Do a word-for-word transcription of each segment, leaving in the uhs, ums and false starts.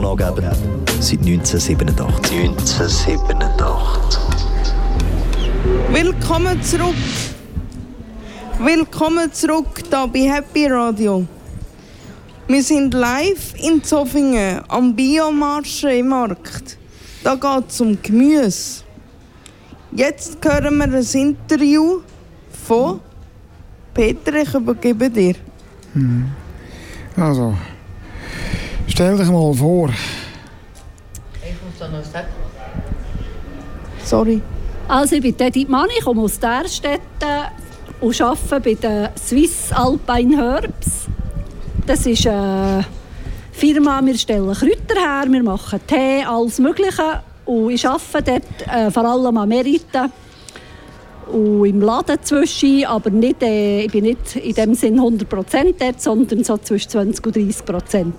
angeben, seit neunzehnhundertsiebenundachtzig. neunzehnhundertsiebenundachtzig. Willkommen zurück. Willkommen zurück hier bei Happy Radio. Wir sind live in Zofingen am Biomarché-Markt. Da geht es um Gemüse. Jetzt hören wir ein Interview von Peter, ich übergebe dir. Hm. Also, stell dich mal vor. Ich muss da noch sagen. Sorry. Also ich bin Edith Mann, ich komme aus Därstetten und arbeite bei der Swiss Alpine Herbs. Das ist eine Firma, wir stellen Kräuter her, wir machen Tee, alles Mögliche. Und ich arbeite dort äh, vor allem an Meriten und im Laden zwischen, aber nicht, äh, ich bin nicht in dem Sinn hundert Prozent dort, sondern so zwischen zwanzig und dreißig Prozent.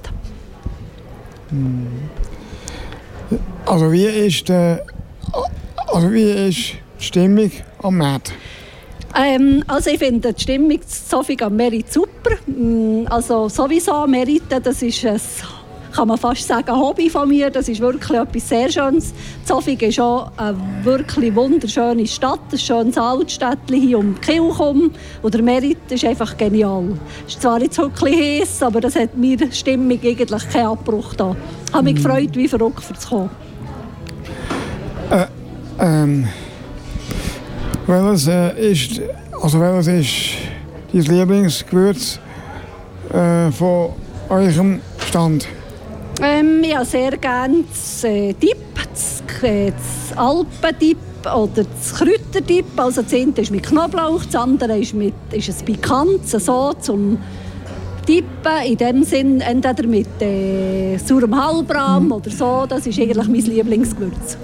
Also wie ist, äh, also wie ist die Stimmung am Markt? Ähm, also ich finde die Stimmung in Zofingen am Merit super. Also sowieso Meriten, das ist ein, kann man fast sagen, ein Hobby von mir. Das ist wirklich etwas sehr Schönes. Zofingen ist auch eine wirklich wunderschöne Stadt, ein schönes Altstädtchen hier um Kilchum. Und der Merit ist einfach genial. Es ist zwar jetzt heute ein bisschen heiß, aber das hat mir die Stimmung eigentlich keinen Abbruch da. Ich habe mich mm. gefreut, wie verrückt zu kommen. Äh, ähm... Welches äh, ist, also welches ist dein Lieblingsgewürz äh, von eurem Stand? Ähm, ich habe sehr gerne das äh, Dip, das, äh, das Alpendip oder das Kräuterdip. Also das eine ist mit Knoblauch, das andere ist, mit, ist ein pikantes, so zum Dippen. In dem Sinn entweder mit äh, saurem Halbrahm mhm. oder so. Das ist eigentlich mein Lieblingsgewürz.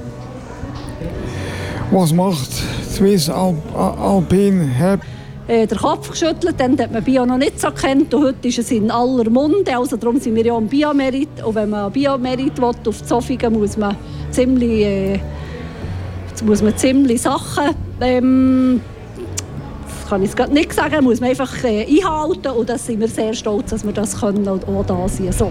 Was macht Swiss Alp Alpine Herbs? Äh, der Kopf geschüttelt, dann hat man Bio noch nicht so kennt und heute ist es in aller Munde, also darum sind wir ja am Biomerit. Und wenn man Biomerit will, auf Zofingen muss man ziemlich, äh, muss man ziemlich Sachen, ähm, das kann ich jetzt gerade nicht sagen, muss man einfach äh, einhalten und da sind wir sehr stolz, dass wir das können und auch da sind. So.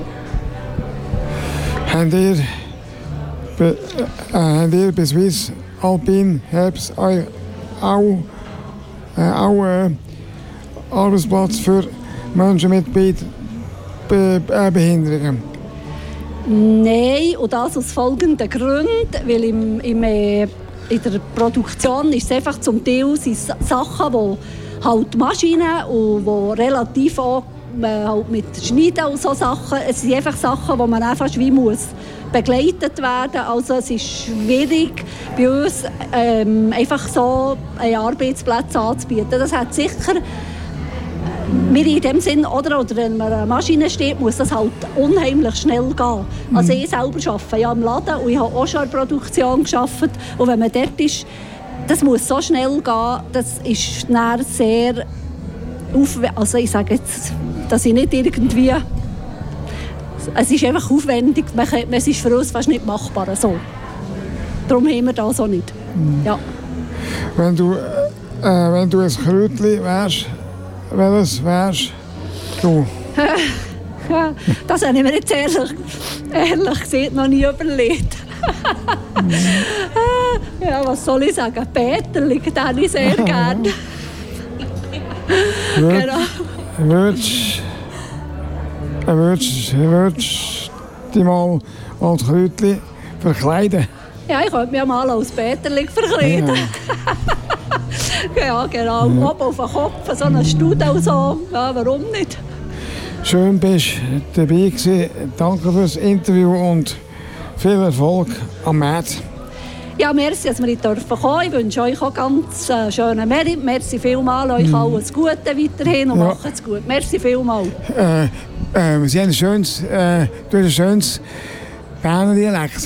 Habt ihr, be, äh, habt ihr bei Swiss Alpine Herbs auch, äh, auch äh, Arbeitsplatz für Menschen mit Be Be Be Behinderungen? Nein, und das aus folgenden Gründen, weil im, im, äh, in der Produktion ist es einfach zum Teil sind Sachen, die halt Maschinen und wo relativ auch äh, halt mit Schneiden und so Sachen, es sind einfach Sachen, die man einfach wie muss begleitet werden. Also es ist schwierig bei uns ähm, einfach so einen Arbeitsplatz anzubieten. Das hat sicher mir in dem Sinn, oder, oder wenn man eine Maschine steht, muss das halt unheimlich schnell gehen. Mhm. Also ich selber arbeite ja im Laden und ich habe auch schon in der Produktion gearbeitet. Und wenn man dort ist, das muss so schnell gehen, das ist dann sehr aufwendig. Also ich sage jetzt, dass ich nicht irgendwie... Es ist einfach aufwendig, es ist für uns fast nicht machbar. So. Darum haben wir das auch nicht. Mhm. Ja. Wenn du, äh, wenn du ein Kräutchen wärst, welches wärst du? Das habe ich mir jetzt ehrlich, ehrlich gesagt noch nie überlegt. Mhm. Ja, was soll ich sagen? Peterli, den habe ich sehr gerne. Genau. Würdest Würdest du dich mal als Kräutchen verkleiden? Ja, ich könnte mich mal als Peterli verkleiden. Ja, ja genau. Ja. Oben auf dem Kopf, so eine Stude und so. Ja, warum nicht? Schön, bist du dabei gewesen. Danke fürs Interview und viel Erfolg am März. Ja, merci, dass wir hier kommen dürfen. Ich wünsche euch auch ganz äh, schönen Merit. Merci vielmals, euch mm. alles Gute weiterhin und ja. macht es gut. Merci vielmals. Äh, äh, Sie haben ein schönes, äh, ein schönes Berner Dialekt.